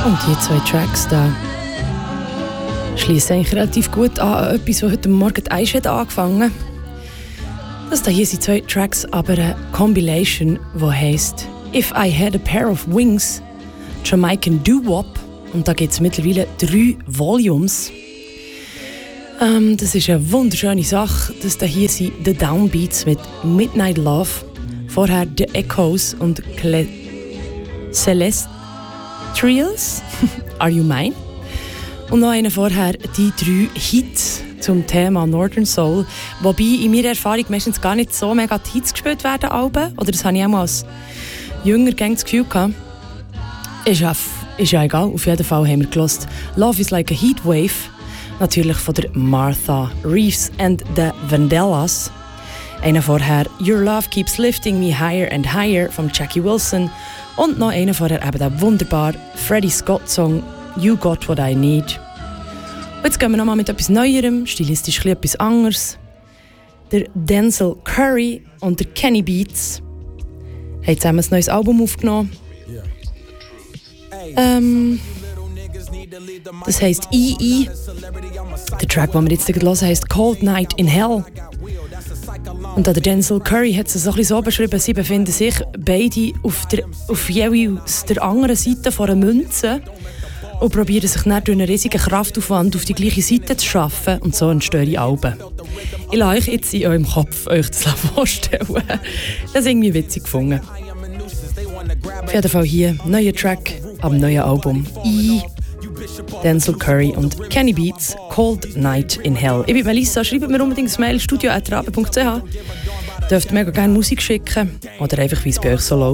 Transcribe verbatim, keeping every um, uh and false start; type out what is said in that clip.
Und die zwei Tracks da schließen eigentlich relativ gut an etwas, was heute Morgen die Eis hat angefangen. Das da hier sind zwei Tracks, aber eine Compilation, die heisst If I Had a Pair of Wings, Jamaican Doo-Wop. Und da gibt es mittlerweile drei Volumes. Ähm, das ist eine wunderschöne Sache. Das da hier sind The Downbeats mit Midnight Love. Vorher The Echoes und Cle- Celestials. Are You Mine? Und noch einer vorher, die drei Hits zum Thema Northern Soul. Wobei in meiner Erfahrung meistens gar nicht so mega die Hits gespielt werden, Alben. Oder das habe ich auch mal als jünger das Gefühl gehabt. Ist ja, ist ja egal, auf jeden Fall haben wir gehört Love is Like a Heatwave. Natürlich von der Martha Reeves and the Vandellas. Einer vorher Your Love Keeps Lifting Me Higher and Higher von Jackie Wilson. Und noch einer vorher eben der wunderbar Freddie Scott Song You Got What I Need. Und jetzt gehen wir nochmal mit etwas Neuerem, stilistisch etwas anderes. Der Denzel Curry und der Kenny Beats haben zusammen ein neues Album aufgenommen. Ähm, das heisst E E. Der Track, den wir jetzt hören, heisst Cold Night in Hell. Und der Denzel Curry hat es so, so beschrieben, sie befinden sich beide auf, der, auf jeweils der anderen Seite von einer Münze und probieren sich dann durch einen riesigen Kraftaufwand auf die gleiche Seite zu schaffen und so entstehen Alben. Ich lasse euch jetzt in eurem Kopf euch das vorstellen. Das ist irgendwie witzig gefunden. Auf jeden Fall hier ein neuer Track am neuen Album E. Denzel Curry und Kenny Beats, Cold Night in Hell. Ich bin Melissa, schreibt mir unbedingt ein Mail, studio at rabe punkt c h. Dürft mega gerne Musik schicken oder einfach, wie es bei euch so läuft.